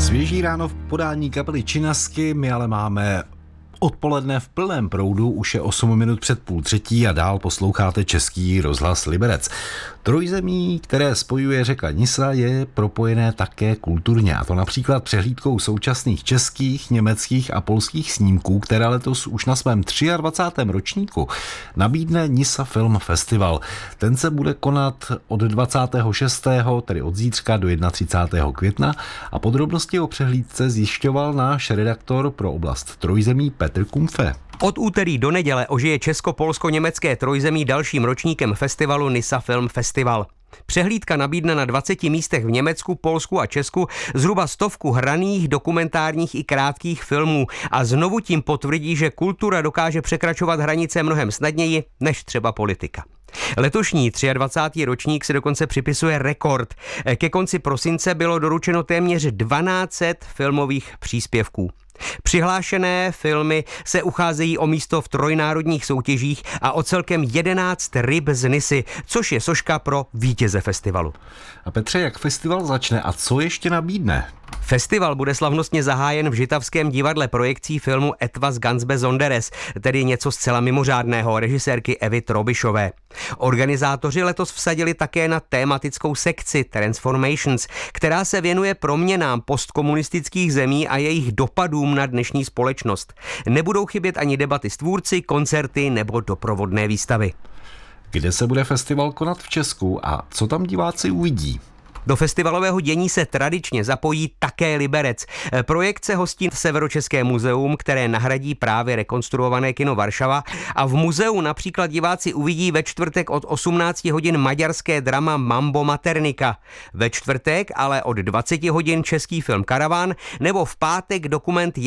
Svěží ráno v podání kapely Činasky, my ale máme odpoledne v plném proudu, už je 8 minut před 2:30 a dál posloucháte Český rozhlas Liberec. Trojzemí, které spojuje řeka Nisa, je propojené také kulturně, a to například přehlídkou současných českých, německých a polských snímků, které letos už na svém 23. ročníku nabídne Nisa Film Festival. Ten se bude konat od 26., tedy od zítřka do 31. května a podrobnosti o přehlídce zjišťoval náš redaktor pro oblast Trojzemí Petr Kumpfe. Od úterý do neděle ožije česko-polsko-německé trojzemí dalším ročníkem festivalu Nisa Film Festival. Přehlídka nabídne na 20 místech v Německu, Polsku a Česku zhruba 100 hraných, dokumentárních i krátkých filmů a znovu tím potvrdí, že kultura dokáže překračovat hranice mnohem snadněji než třeba politika. Letošní 23. ročník se dokonce připisuje rekord. Ke konci prosince bylo doručeno téměř 1200 filmových příspěvků. Přihlášené filmy se ucházejí o místo v trojnárodních soutěžích a o celkem 11 ryb z Nisy, což je soška pro vítěze festivalu. A Petře, jak festival začne a co ještě nabídne? Festival bude slavnostně zahájen v Žitavském divadle projekcí filmu Etwas ganz Besonderes, tedy něco zcela mimořádného, režisérky Evy Trobišové. Organizátoři letos vsadili také na tématickou sekci Transformations, která se věnuje proměnám postkomunistických zemí a jejich dopadům na dnešní společnost. Nebudou chybět ani debaty s tvůrci, koncerty nebo doprovodné výstavy. Kde se bude festival konat v Česku a co tam diváci uvidí? Do festivalového dění se tradičně zapojí také Liberec. Projekce hostí Severočeské muzeum, které nahradí právě rekonstruované kino Varšava, a v muzeu například diváci uvidí ve čtvrtek od 18 hodin maďarské drama Mambo Maternika. Ve čtvrtek ale od 20 hodin český film Karavan nebo v pátek dokument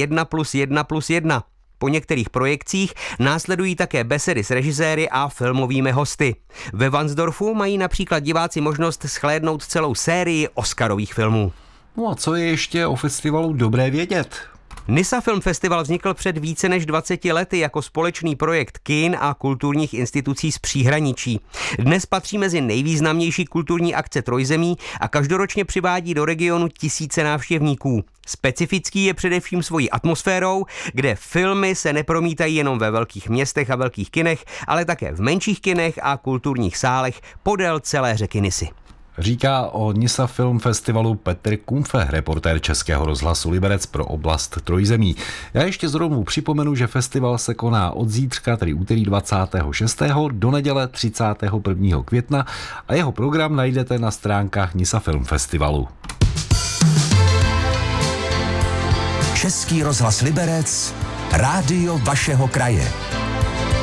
1+1+1. Po některých projekcích následují také besedy s režiséry a filmovými hosty. Ve Varnsdorfu mají například diváci možnost shlédnout celou sérii Oscarových filmů. No a co je ještě o festivalu dobré vědět? Nisa Film Festival vznikl před více než 20 lety jako společný projekt kin a kulturních institucí z příhraničí. Dnes patří mezi nejvýznamnější kulturní akce Trojzemí a každoročně přivádí do regionu tisíce návštěvníků. Specifický je především svojí atmosférou, kde filmy se nepromítají jenom ve velkých městech a velkých kinech, ale také v menších kinech a kulturních sálech podél celé řeky Nisy. Říká o Nisa Film Festivalu Petr Kumpfe, reportér Českého rozhlasu Liberec pro oblast Trojzemí. Já ještě zrovna připomenu, že festival se koná od zítřka, tedy úterý 26. do neděle 31. května a jeho program najdete na stránkách Nisa Film Festivalu. Český rozhlas Liberec, rádio vašeho kraje.